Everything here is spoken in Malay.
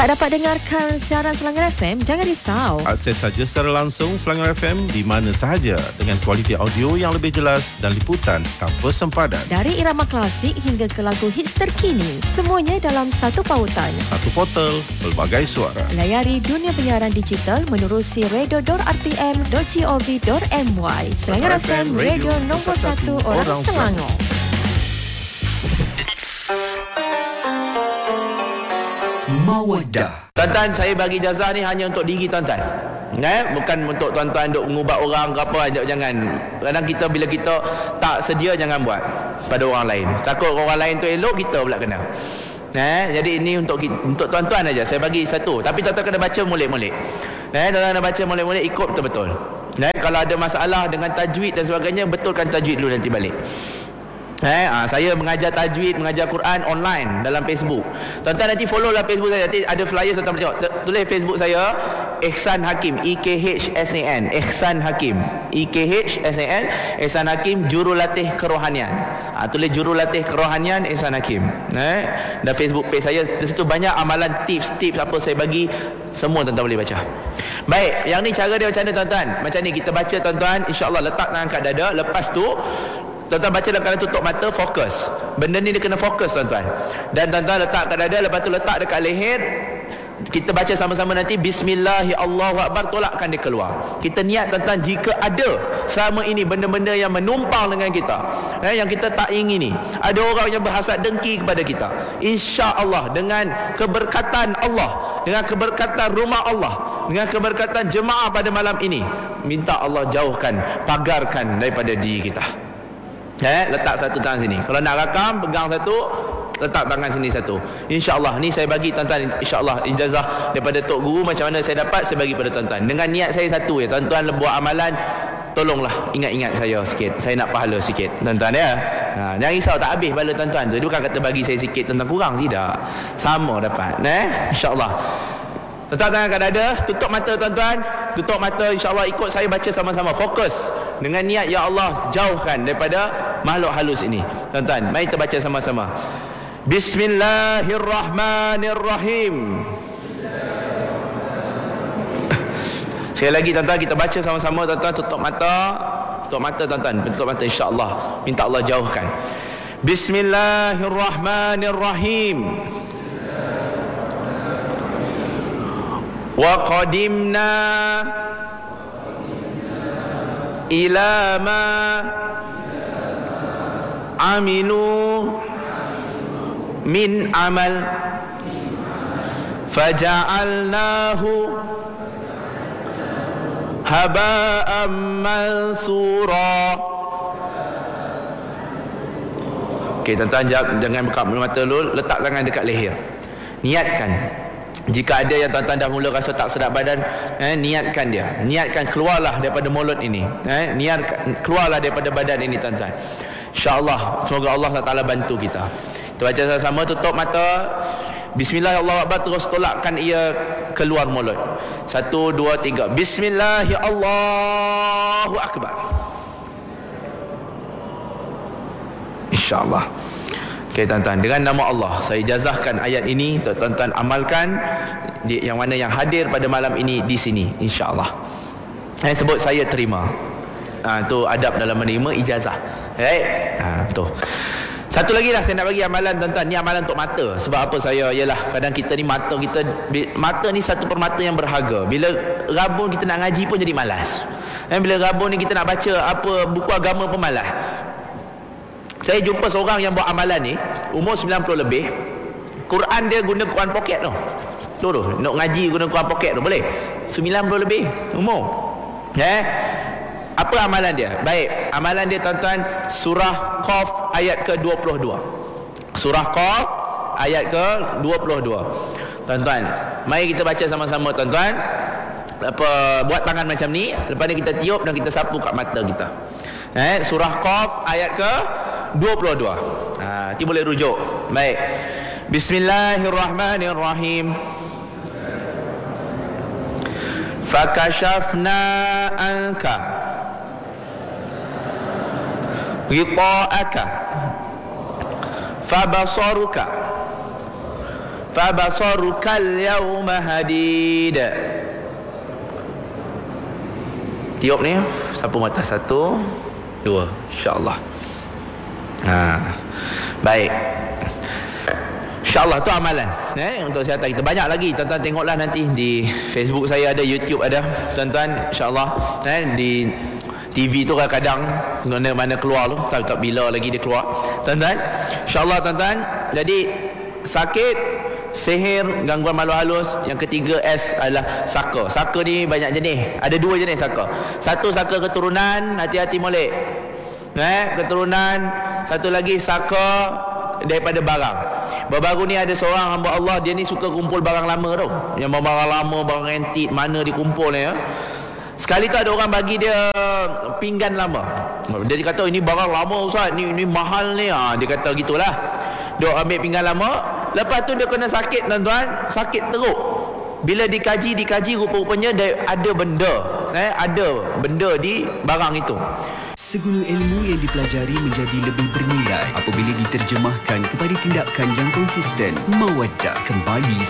Tak dapat dengarkan siaran Selangor FM? Jangan risau. Akses saja secara langsung Selangor FM di mana sahaja dengan kualiti audio yang lebih jelas dan liputan tanpa sempadan. Dari irama klasik hingga ke lagu hits terkini, semuanya dalam satu pautan. Satu portal, pelbagai suara. Layari dunia penyiaran digital menerusi radio.rtm.gov.my. Selangor FM, radio nombor 1 orang Selangor. Mawaddah. Tuan-tuan, saya bagi ijazah ni hanya untuk diri tuan-tuan. Bukan untuk tuan-tuan duk mengubah orang ke apa. Jangan. Kadang kita bila kita tak sedia, jangan buat pada orang lain. Takut orang lain tu elok, kita pula kena. Jadi ini untuk tuan-tuan aja. Saya bagi satu. Tapi tuan-tuan kena baca molek-molek. Tuan-tuan kena baca molek-molek, ikut betul-betul. Kalau ada masalah dengan tajwid dan sebagainya, betulkan tajwid dulu nanti balik. Saya mengajar tajwid, mengajar Quran online dalam Facebook. Tuan-tuan nanti follow lah Facebook saya. Nanti ada flyer tuan-tuan tengok. Tulis Facebook saya Ihsan Hakim, IKHSAN, Ihsan Hakim, IKHSAN, Ihsan Hakim, jurulatih kerohanian. Tulis jurulatih kerohanian Ihsan Hakim. Dan Facebook page saya, di situ banyak amalan, tips-tips apa saya bagi, semua tuan-tuan boleh baca. Baik, yang ni cara dia macam mana tuan-tuan? Macam ni kita baca tuan-tuan, insya-Allah letak tangan kat dada, lepas tu tuan-tuan baca dalam keadaan tutup mata, fokus. Benda ni dia kena fokus tuan-tuan. Dan tuan-tuan letak kat dada, lepas tu letak dekat leher. Kita baca sama-sama nanti Bismillahirrahmanirrahim, tolakkan dia keluar. Kita niat tuan-tuan, jika ada selama ini benda-benda yang menumpang dengan kita, yang kita tak ingini, ada orang yang berhasad dengki kepada kita, insya-Allah dengan keberkatan Allah, dengan keberkatan rumah Allah, dengan keberkatan jemaah pada malam ini, minta Allah jauhkan, pagarkan daripada diri kita. Letak satu tangan sini. Kalau nak rakam, pegang satu, letak tangan sini satu. InsyaAllah, ni saya bagi tuan-tuan, insyaAllah ijazah daripada Tok Guru. Macam mana saya dapat, saya bagi pada tuan-tuan. Dengan niat saya satu, tuan-tuan buat amalan, tolonglah ingat-ingat saya sikit. Saya nak pahala sikit, tuan-tuan ya. Jangan risau, tak habis pahala tuan-tuan tu. Dia bukan kata bagi saya sikit, tuan-tuan kurang, tidak. Sama dapat. InsyaAllah. Letak tangan kat dada, tutup mata tuan-tuan. Tutup mata, insyaAllah ikut saya baca sama-sama. Fokus. Dengan niat, ya Allah, jauhkan daripada makhluk halus ini. Tuan-tuan, mari kita baca sama-sama. Bismillahirrahmanirrahim. Sekali lagi tuan-tuan, kita baca sama-sama tuan-tuan. Tutup mata. Tutup mata tuan-tuan. Tutup mata, insya-Allah. Minta Allah jauhkan. Bismillahirrahmanirrahim. Wa qadimna ila ma amilu min amal faja'alnahu haba'an mansura. Okey, tuan-tuan jangan buka mata dulu, letak tangan dekat leher. Niatkan. Jika ada yang tuan-tuan dah mula rasa tak sedap badan, niatkan dia. Niatkan keluarlah daripada mulut ini. Niatkan keluarlah daripada badan ini tuan-tuan. InsyaAllah, semoga Allah Taala bantu kita. Kita baca sama-sama, tutup mata. Bismillahirrahmanirrahim, terus tolakkan ia keluar mulut. 1, 2, 3. Bismillahirrahmanirrahim. InsyaAllah. Okey tuan-tuan, dengan nama Allah saya ijazahkan ayat ini untuk tuan-tuan amalkan, yang mana yang hadir pada malam ini di sini, insya-Allah. Sebut saya terima. Tu adab dalam menerima ijazah. Tu. Satu lagi lah saya nak bagi amalan tuan-tuan. Ni amalan untuk mata. Sebab apa saya, ialah kadang kita ni mata ni satu permata yang berharga. Bila rabun kita nak ngaji pun jadi malas. Bila rabun ni kita nak baca apa buku agama pun malas. Saya jumpa seorang yang buat amalan ni, umur 90 lebih. Quran dia guna Quran pocket tu. Nak ngaji guna Quran pocket tu boleh. 90 lebih umur. Apa amalan dia? Baik, amalan dia tuan-tuan, surah Qaf ayat ke-22. Surah Qaf ayat ke-22. Tuan-tuan, mari kita baca sama-sama tuan-tuan. Buat tangan macam ni, lepas ni kita tiup dan kita sapu kat mata kita. Surah Qaf ayat ke-22. Nanti boleh rujuk. Baik. Bismillahirrahmanirrahim. Fakashafna anka ghita'aka fabasaruka Fabasarukal yawma hadid. Tiup ni, sapu mata 1, 2, insya-Allah. Baik. InsyaAllah tu amalan untuk kesihatan kita. Banyak lagi, tuan-tuan tengoklah nanti di Facebook saya ada, YouTube ada, tuan-tuan, insyaAllah di TV tu kadang-kadang mana keluar tu, tak bila lagi dia keluar, tuan-tuan. InsyaAllah tuan-tuan. Jadi sakit, sihir, gangguan malu halus. Yang ketiga S adalah saka. Saka ni banyak jenis, ada 2 jenis saka. Satu saka keturunan, hati-hati molek, keturunan. Satu lagi saka daripada barang. Baru-baru ni ada seorang hamba Allah, dia ni suka kumpul barang lama tau. Yang barang lama, barang antik, mana dikumpul ni Sekali tu ada orang bagi dia pinggan lama. Dia kata, ini barang lama Ustaz, ni mahal ni. Dia kata gitulah. Dia ambil pinggan lama. Lepas tu dia kena sakit, tuan-tuan. Sakit teruk. Bila dikaji rupa-rupanya ada benda. Ada benda di barang itu. Segala ilmu yang dipelajari menjadi lebih bernilai apabila diterjemahkan kepada tindakan yang konsisten. Mawaddah kembali